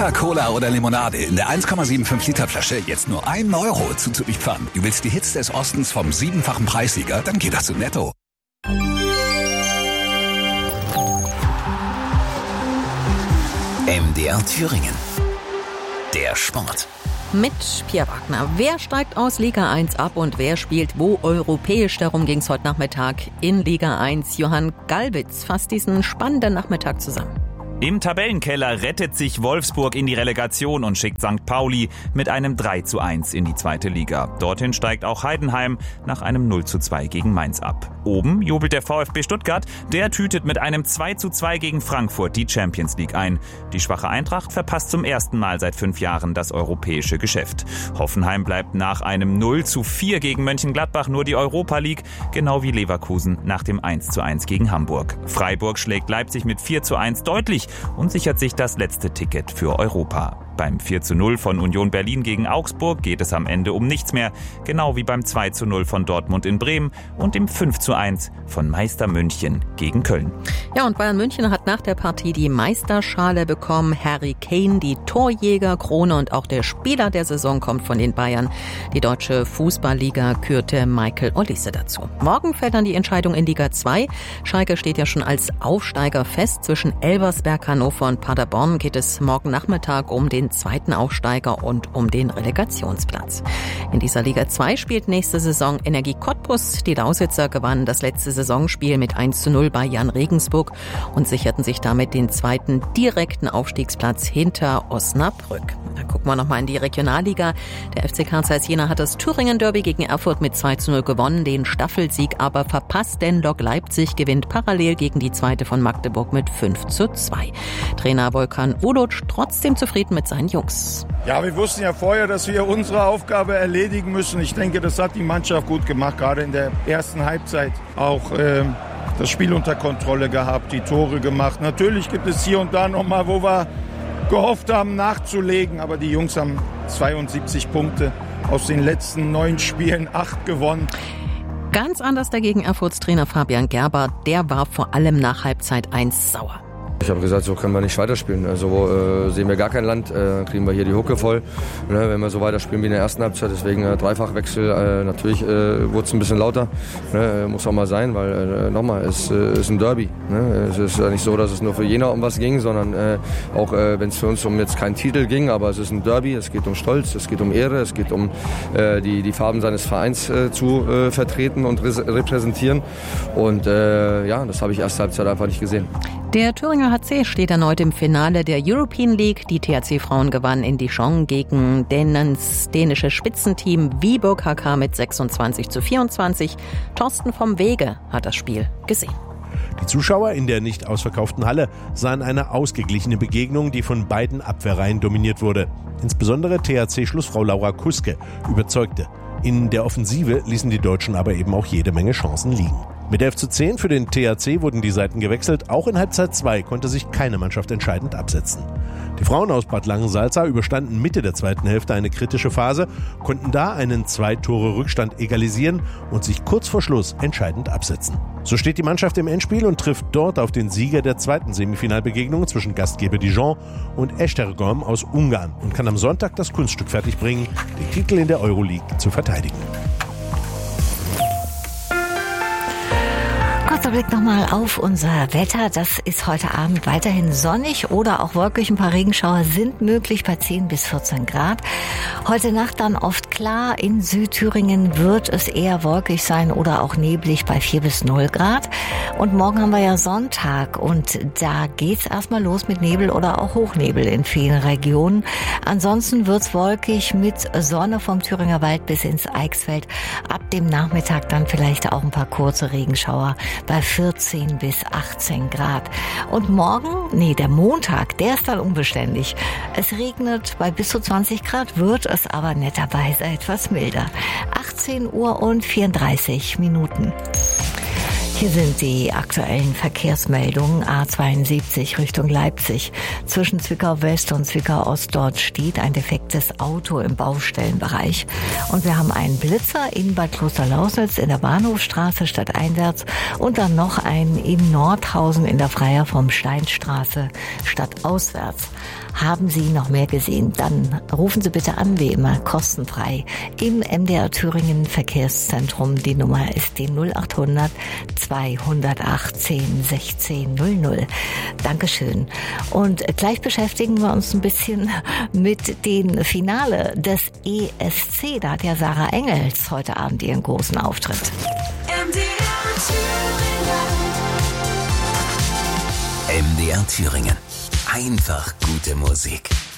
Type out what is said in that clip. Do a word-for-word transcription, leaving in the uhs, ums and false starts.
Wodka, Cola oder Limonade in der eins Komma fünfundsiebzig Liter Flasche jetzt nur ein Euro zuzulieferern. Du willst die Hits des Ostens vom siebenfachen Preissieger? Dann geht das zu Netto. M D R Thüringen. Der Sport. Mit Pia Wagner. Wer steigt aus Liga eins ab und wer spielt wo europäisch? Darum ging es heute Nachmittag in Liga eins. Johann Gallwitz fasst diesen spannenden Nachmittag zusammen. Im Tabellenkeller rettet sich Wolfsburg in die Relegation und schickt Sankt Pauli mit einem drei zu eins in die zweite Liga. Dorthin steigt auch Heidenheim nach einem null zu zwei gegen Mainz ab. Oben jubelt der VfB Stuttgart, der tütet mit einem zwei zu zwei gegen Frankfurt die Champions League ein. Die schwache Eintracht verpasst zum ersten Mal seit fünf Jahren das europäische Geschäft. Hoffenheim bleibt nach einem null zu vier gegen Mönchengladbach nur die Europa League, genau wie Leverkusen nach dem eins zu eins gegen Hamburg. Freiburg schlägt Leipzig mit vier zu eins deutlich und sichert sich das letzte Ticket für Europa. Beim vier zu null von Union Berlin gegen Augsburg geht es am Ende um nichts mehr, genau wie beim zwei zu null von Dortmund in Bremen und dem fünf zu eins von Meister München gegen Köln. Ja, und Bayern München hat nach der Partie die Meisterschale bekommen. Harry Kane, die Torjägerkrone und auch der Spieler der Saison kommt von den Bayern. Die deutsche Fußballliga kürte Michael Olise dazu. Morgen fällt dann die Entscheidung in Liga zwei. Schalke steht ja schon als Aufsteiger fest. Zwischen Elversberg, Hannover und Paderborn geht es morgen Nachmittag um den zweiten Aufsteiger und um den Relegationsplatz. In dieser Liga zwei spielt nächste Saison Energie Cottbus. Die Lausitzer gewannen das letzte Saisonspiel mit eins zu null bei Jan Regensburg und sicherten sich damit den zweiten direkten Aufstiegsplatz hinter Osnabrück. Da gucken wir nochmal in die Regionalliga. Der F C Karl Zeiss Jena hat das Thüringen-Derby gegen Erfurt mit zwei zu null gewonnen, den Staffelsieg aber verpasst, denn Lok Leipzig gewinnt parallel gegen die zweite von Magdeburg mit fünf zu zwei. Trainer Volkan Uluc trotzdem zufrieden mit seinen Jungs. Ja, wir wussten ja vorher, dass wir unsere Aufgabe erledigen müssen. Ich denke, das hat die Mannschaft gut gemacht, gerade in der ersten Halbzeit. Auch äh, das Spiel unter Kontrolle gehabt, die Tore gemacht. Natürlich gibt es hier und da nochmal, wo wir gehofft haben, nachzulegen. Aber die Jungs haben zweiundsiebzig Punkte aus den letzten neun Spielen, acht gewonnen. Ganz anders dagegen Erfurts Trainer Fabian Gerber. Der war vor allem nach Halbzeit eins sauer. Ich habe gesagt, so können wir nicht weiterspielen. Also äh, sehen wir gar kein Land, äh, kriegen wir hier die Hucke voll, ne, wenn wir so weiterspielen wie in der ersten Halbzeit. Deswegen äh, Dreifachwechsel, äh, natürlich äh, wurde es ein bisschen lauter, ne, muss auch mal sein, weil äh, nochmal, es äh, ist ein Derby. Ne? Es ist ja nicht so, dass es nur für Jena um was ging, sondern äh, auch äh, wenn es für uns um jetzt keinen Titel ging, aber es ist ein Derby, es geht um Stolz, es geht um Ehre, es geht um äh, die, die Farben seines Vereins äh, zu äh, vertreten und re- repräsentieren. Und äh, ja, das habe ich erste Halbzeit einfach nicht gesehen. Der Thüringer H C steht erneut im Finale der European League. Die T H C-Frauen gewannen in Dijon gegen das dänische Spitzenteam Viborg H K mit sechsundzwanzig zu vierundzwanzig. Thorsten vom Wege hat das Spiel gesehen. Die Zuschauer in der nicht ausverkauften Halle sahen eine ausgeglichene Begegnung, die von beiden Abwehrreihen dominiert wurde. Insbesondere T H C-Schlussfrau Laura Kuske überzeugte. In der Offensive ließen die Deutschen aber eben auch jede Menge Chancen liegen. Mit elf zu zehn für den T H C wurden die Seiten gewechselt. Auch in Halbzeit zwei konnte sich keine Mannschaft entscheidend absetzen. Die Frauen aus Bad Langensalza überstanden Mitte der zweiten Hälfte eine kritische Phase, konnten da einen Zwei-Tore-Rückstand egalisieren und sich kurz vor Schluss entscheidend absetzen. So steht die Mannschaft im Endspiel und trifft dort auf den Sieger der zweiten Semifinalbegegnung zwischen Gastgeber Dijon und Esztergom aus Ungarn und kann am Sonntag das Kunststück fertigbringen, den Titel in der Euroleague zu verteidigen. Kurzer Blick nochmal auf unser Wetter. Das ist heute Abend weiterhin sonnig oder auch wolkig. Ein paar Regenschauer sind möglich bei zehn bis vierzehn Grad. Heute Nacht dann oft klar. In Südthüringen wird es eher wolkig sein oder auch neblig bei vier bis null Grad. Und morgen haben wir ja Sonntag und da geht's erstmal los mit Nebel oder auch Hochnebel in vielen Regionen. Ansonsten wird's wolkig mit Sonne vom Thüringer Wald bis ins Eichsfeld. Ab dem Nachmittag dann vielleicht auch ein paar kurze Regenschauer bei vierzehn bis achtzehn Grad. Und morgen, nee, der Montag, der ist dann unbeständig. Es regnet bei bis zu zwanzig Grad, wird es aber netterweise etwas milder. achtzehn Uhr und vierunddreißig Minuten. Hier sind die aktuellen Verkehrsmeldungen. A zweiundsiebzig Richtung Leipzig. Zwischen Zwickau West und Zwickau Ost, dort steht ein defektes Auto im Baustellenbereich. Und wir haben einen Blitzer in Bad Klosterlausnitz in der Bahnhofstraße stadteinwärts und dann noch einen in Nordhausen in der Freier vom Steinstraße stadtauswärts. Haben Sie noch mehr gesehen? Dann rufen Sie bitte an, wie immer, kostenfrei im M D R Thüringen Verkehrszentrum. Die Nummer ist die null acht hundert zweihundertachtzehn sechzehn null null. Dankeschön. Und gleich beschäftigen wir uns ein bisschen mit dem Finale des E S C. Da hat ja Sarah Engels heute Abend ihren großen Auftritt. M D R Thüringen. M D R Thüringen. Einfach gute Musik.